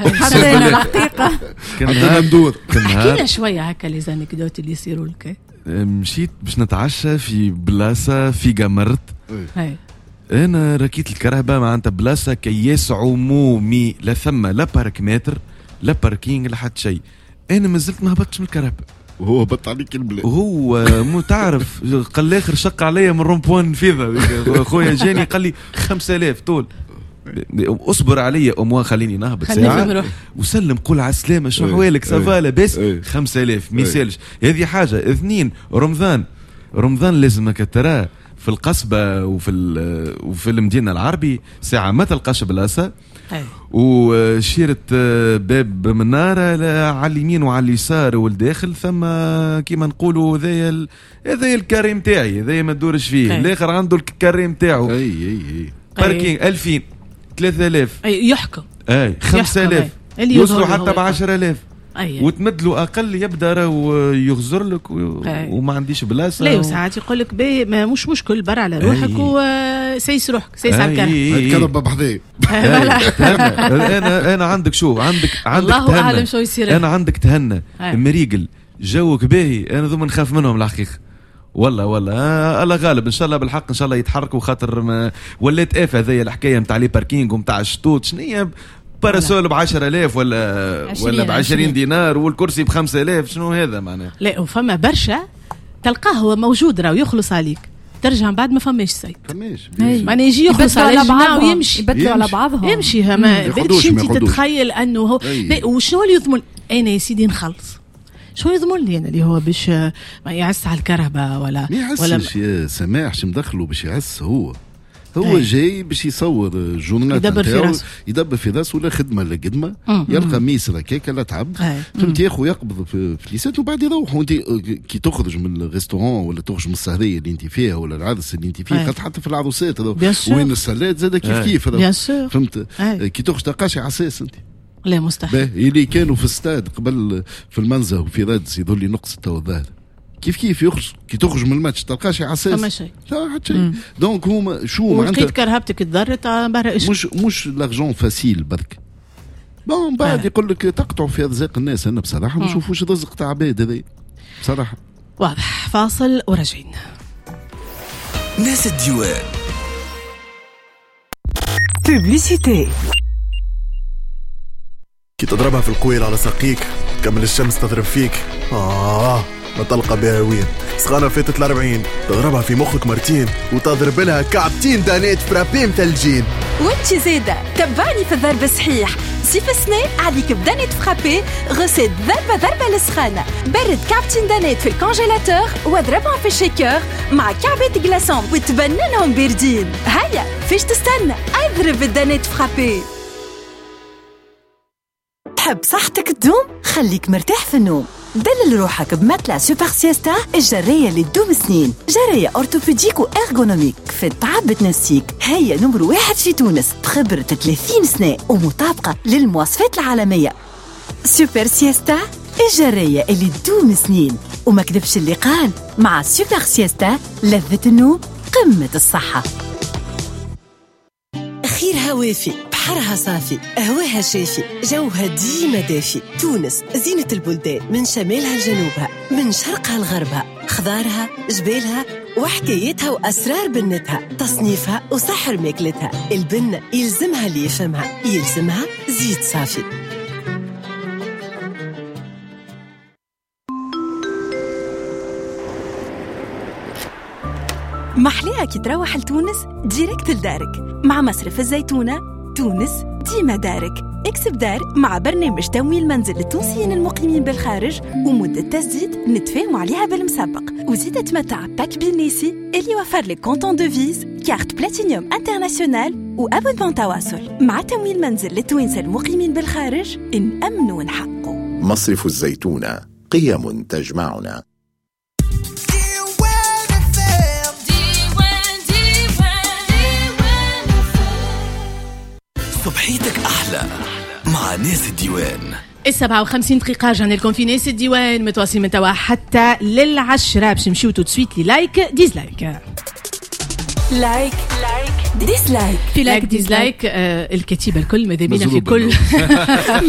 حطينا الحقيقة كنا ندور. احكينا شوية هكا لي زانكدوت اللي يصيروا لك. مشيت باش نتعشى في بلاصة في قمرت. انا ركيت الكرهبة معناتها بلاصة كياس عمومي، لا ثم لا بارك متر لا باركينج لا حتى شيء. انا ما زلت ما هبطتش من الكرهبة وهو بط عليك البلاد. وهو متعرف قال لي اخر شق عليا من رومبوان نفيذة. خويا جاني قال لي 5000 طول. اصبر عليا اموا خليني نهبط ساعه وسلم قول على السلامه شو حوالك سافا لاباس. 5000 ما يسالش. هذه حاجه. اثنين رمضان لازمك ترى في القصبه وفي المدينه العربي ساعه ما تلقاش بلاصه وشيرة باب منارة على اليمين وعلى اليسار والداخل ثم كيما نقولوا هذا الكاري متاعي هذا ما تدورش فيه. الاخر عنده الكاري متاعو باركينج 2000 3000 يحكم 5000 يوصلوا حتى ب10000 وتمد له اقل يبدا راهو يغزر لك وما عنديش بلاصه. لا وساعات يقول لك مش مشكل برا على روحك وسيس روحك سيس على الكرهب كرب بحذاي. انا عندك شو عندك الله اعلم شو يصير. انا عندك تهنى مريقل جوك باهي. انا ذو نخاف منهم الحقيقه والله الله غالب ان شاء الله بالحق ان شاء الله يتحركوا خاطر ولات افه هذه الحكايه نتاع لي باركينغ ونتاع الشطوط. شنو باراسول ب10000 ولا ب20 دينار والكرسي ب5000 شنو هذا معناه. لا وفما برشا تلقاه هو موجود راه يخلص عليك ترجع بعد ما فماش سيد معناه يجي يخلص على بعض ويمشي يبدلوا على بعضهم يمشي. ما بدكش انت تتخيل انه هو وشنو اللي يضمن. انا يا سيدي نخلص شو يضمن لي انا اللي هو باش ما يعس على الكرهبه ولا يا سماح شو مدخله باش يعس. هو جاي باش يصور جورنال يدبر في راسه ولا خدمه لا قدمه يلقى ميسر هكاك لا تعب فهمت ياخو يقبض في فليسات وبعد يروح. وانت كي تخرج من الريستورون ولا تخرج من السهريه اللي انت فيها ولا العرس اللي انت فيه حتى في العروسات وين السلات زاد كيف فهمت. كي تخرج تلقاش عساس انت لا مستحيل. اللي كانوا في استاد قبل في المنزه وفي رادس يظل لي نقص تو الظاهر كيف يخرج كي تخرج من الماتش تلقاش عساس ما شيء لا حتى شيء. دونك هما شو معناتها كرهبتك تضرت برا مش لارجون فاسيل برك بون بعد يقول لك تقطعوا في ارزاق الناس. انا بصراحه ما نشوفوش رزق تاع عباد هذا بصراحه. واضح. فاصل وراجعين. ناس الديوان بوبليسيتي. كي تضربها في القويل على ساقيك كمل الشمس تضرب فيك ما تلقى بها وين سخانة فاتت 40 تضربها في مخك مرتين وتضرب لها كعبتين دانات فرابي متلجين. وانتي زيادة تبعني في الضرب صحيح صيف سنة عليك بدانات فرابي غسيت ضربة للسخانة برد كعبتين دانات في الكونجيلاتور واضربهم في الشيكر مع كعبات جلاسون وتبننهم باردين. هيا فيش تستنى اضرب الدانات فرابي. تحب صحتك تدوم؟ خليك مرتاح في النوم. دلل روحك بمتلع سوبر سيستا الجرية اللي تدوم سنين. جرية أورتوبيديك وإرغونوميك في التعب بتنسيك. هي نمبر 1 في تونس بخبرة 30 سنة ومطابقة للمواصفات العالمية. سوبر سيستا الجرية اللي تدوم سنين. وما كذبش اللي قال مع سوبر سيستا لذة النوم قمة الصحة. خيرها وافي بحرها صافي هواها شافي جوها ديما دافي. تونس زينة البلدان من شمالها لجنوبها من شرقها لغربها خضارها جبالها وحكايتها وأسرار بنتها تصنيفها وسحر ماكلتها. البنة يلزمها اللي يفهمها يلزمها زيت صافي. محليها كي تروح لتونس ديريكت لدارك مع مصرف الزيتونة. تونس ديما دارك. اكسب دار مع برنامج تمويل منزل للتونسيين المقيمين بالخارج ومدة تسديد نتفاهموا عليها بالمسبق. وزيد تمتع باك بلنيسي اللي يوفر لك كونتون دوفيز كارت بلاتينيوم انترناسيونال وابونمون تواصل. مع تمويل منزل للتوانسة المقيمين بالخارج نأمن ونحقق. مصرف الزيتونة قيم تجمعنا. صبحيتك أحلى مع ناس الديوان. 57 دقيقة رجعنا لكم في ناس الديوان متواصلين من توا حتى للعشرة باش نمشيو تو سويت لي لايك ديزلايك. لايك ديزلايك. في لايك ديزلايك الكتيبة الكل ماذا بينا في كل